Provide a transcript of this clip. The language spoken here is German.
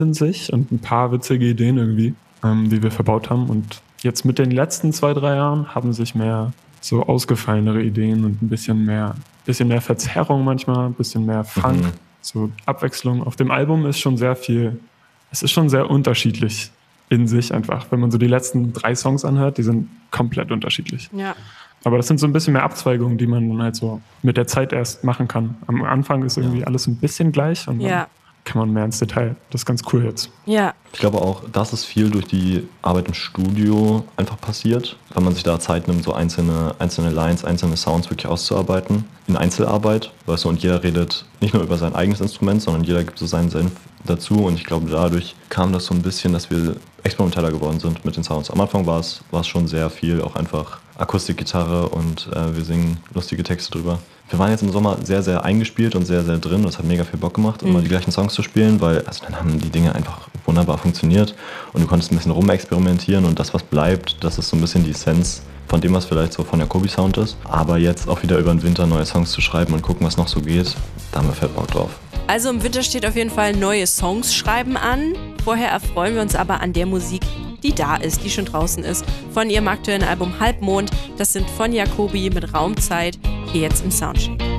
in sich und ein paar witzige Ideen irgendwie, die wir verbaut haben. Und jetzt mit den letzten 2, 3 Jahren haben sich mehr so ausgefallenere Ideen und ein bisschen mehr Verzerrung manchmal, ein bisschen mehr Funk, so Abwechslung. Auf dem Album ist schon sehr viel, es ist schon sehr unterschiedlich in sich einfach. Wenn man so die letzten 3 Songs anhört, die sind komplett unterschiedlich. Ja. Aber das sind so ein bisschen mehr Abzweigungen, die man dann halt so mit der Zeit erst machen kann. Am Anfang ist irgendwie alles ein bisschen gleich und dann kann man mehr ins Detail. Das ist ganz cool jetzt. Ja. Ich glaube auch, dass es viel durch die Arbeit im Studio einfach passiert, wenn man sich da Zeit nimmt, so einzelne Lines, einzelne Sounds wirklich auszuarbeiten. In Einzelarbeit, weißt du, und jeder redet nicht nur über sein eigenes Instrument, sondern jeder gibt so seinen Senf dazu. Und ich glaube, dadurch kam das so ein bisschen, dass wir experimenteller geworden sind mit den Sounds. Am Anfang war es schon sehr viel, auch einfach Akustikgitarre und wir singen lustige Texte drüber. Wir waren jetzt im Sommer sehr, sehr eingespielt und sehr, sehr drin. Das hat mega viel Bock gemacht, immer die gleichen Songs zu spielen, weil dann haben die Dinge einfach wunderbar funktioniert und du konntest ein bisschen rumexperimentieren und das, was bleibt, das ist so ein bisschen die Essenz von dem, was vielleicht so von der Jacobi-Sound ist. Aber jetzt auch wieder über den Winter neue Songs zu schreiben und gucken, was noch so geht, da haben wir fett Bock drauf. Also im Winter steht auf jeden Fall neue Songs schreiben an. Vorher erfreuen wir uns aber an der Musik, die da ist, die schon draußen ist, von ihrem aktuellen Album Halbmond. Das sind von Jacobi mit Raumzeit, hier jetzt im Soundcheck.